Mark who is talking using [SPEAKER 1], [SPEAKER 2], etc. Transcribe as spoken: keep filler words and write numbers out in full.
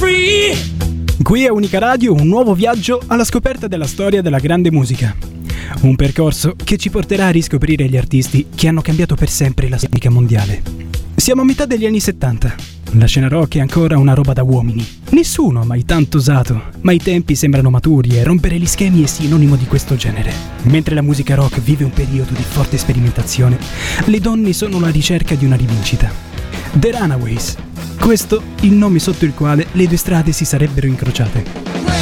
[SPEAKER 1] Qui è Unica Radio, un nuovo viaggio alla scoperta della storia della grande musica. Un percorso che ci porterà a riscoprire gli artisti che hanno cambiato per sempre la musica mondiale. Siamo a metà degli anni settanta. La scena rock è ancora una roba da uomini. Nessuno ha mai tanto usato, ma i tempi sembrano maturi e rompere gli schemi è sinonimo di questo genere. Mentre la musica rock vive un periodo di forte sperimentazione, le donne sono alla ricerca di una rivincita. The Runaways. Questo il nome sotto il quale le due strade si sarebbero incrociate.